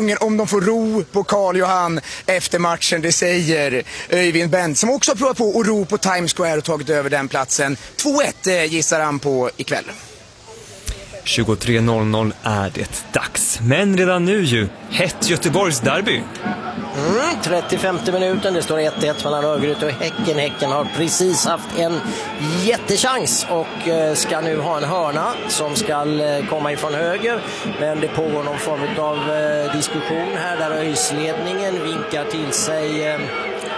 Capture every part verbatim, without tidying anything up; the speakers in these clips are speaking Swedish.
gången om de får ro på Karl Johan efter matchen, det säger Öyvind Bent, som också har provat på att ro på Times Square och tagit över den platsen. två ett gissar han på ikväll. tjugotre noll noll är det dags. Men redan nu ju, hett Göteborgs derby. Mm, trettiofemte minuten, det står ett ett mellan Örgryte och Häcken. Häcken har precis haft en jättechans och eh, ska nu ha en hörna som ska eh, komma ifrån höger. Men det pågår någon form av eh, diskussion här där ÖIS-ledningen vinkar till sig eh,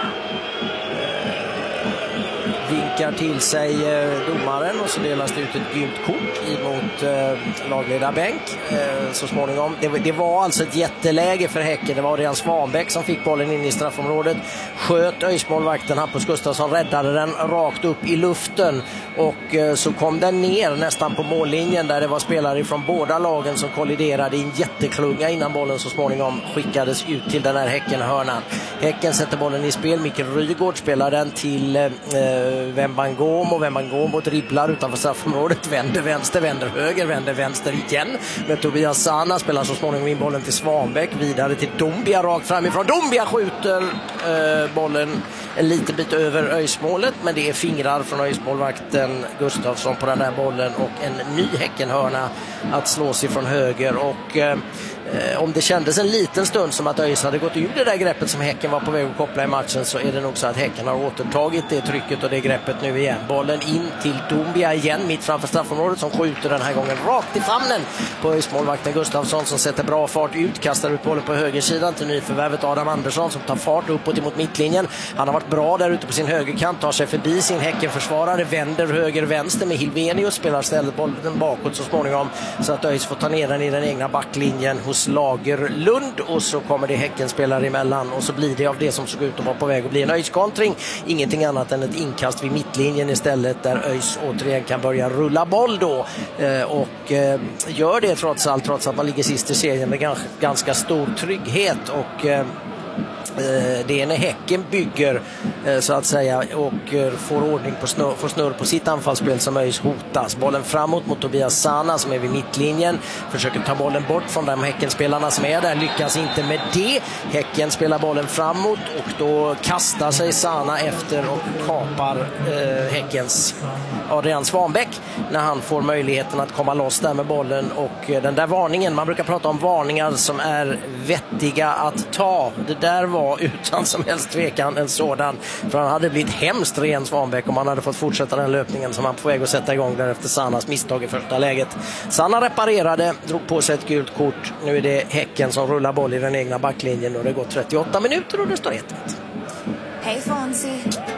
vinkar till sig eh, domaren och så delas det ut ett gult kort emot eh, lagledarbänk eh, så småningom. Det, det var alltså ett jätteläge för Häcken. Det var Örjan Svanbäck som fick bollen in i straffområdet. Sköt ÖIS-målvakten Hampus Gustafsson, räddade den rakt upp i luften och eh, så kom den ner nästan på mållinjen där det var spelare från båda lagen som kolliderade i en jätteklunga innan bollen så småningom skickades ut till den här Häcken-hörnan. Häcken sätter bollen i spel. Mikael Rygaard spelar den till eh, Wembangomo och Wembangomo dribblar utanför straffområdet, vänder vänster, vänder höger, vänder vänster igen. Men Tobias Sana spelar så småningom in bollen till Svanbäck, vidare till Dombia rakt framifrån. Dombia skjuter eh, bollen en liten bit över ÖIS-målet, men det är fingrar från ÖIS-målvakten Gustafsson på den där bollen och en ny Häckenhörna att slå sig från höger. Och eh, om det kändes en liten stund som att ÖIS hade gått ur det där greppet som Häcken var på väg att koppla i matchen, så är det nog så att Häcken har återtagit det trycket och det greppet nu igen. Bollen in till Dombia igen mitt framför straffområdet som skjuter den här gången rakt i famnen på ÖIS-målvakten Gustafsson som sätter bra fart ut, kastar ut bollen på högersidan till nyförvärvet Adam Andersson som tar fart uppåt emot mittlinjen. Han har varit bra där ute på sin högerkant, tar sig förbi sin Häckenförsvarare, vänder höger-vänster med Hilvenius, spelar stället bollen bakåt så småningom så att ÖIS får ta ner den i den egna backlinjen hos Lagerlund och så kommer det Häckenspelare emellan och så blir det av det som såg ut att vara på väg att bli en ÖIS-kontring. Ingenting annat än ett inkast vid mittlinjen istället där ÖIS återigen kan börja rulla boll då eh, och eh, gör det trots allt, trots att man ligger sist i serien med ganska, ganska stor trygghet och eh, det är när Häcken bygger så att säga och får ordning på snurr, får snurr på sitt anfallsspel som ÖIS hotas. Bollen framåt mot Tobias Sana som är vid mittlinjen, försöker ta bollen bort från de Häckenspelarna som är där, lyckas inte med det. Häcken spelar bollen framåt och då kastar sig Sana efter och kapar eh, Häckens Adrian Svanbäck när han får möjligheten att komma loss där med bollen och den där varningen, man brukar prata om varningar som är vettiga att ta. Det där var utan som helst tvekan en sådan, för han hade blivit hemskt ren Svanbäck om han hade fått fortsätta den löpningen som han på väg att sätta igång där efter Sanas misstag i första läget. Sana reparerade, drog på sig ett gult kort. Nu är det Häcken som rullar boll i den egna backlinjen och det går trettioåtta minuter och det står ett ett. Hej Fonzie.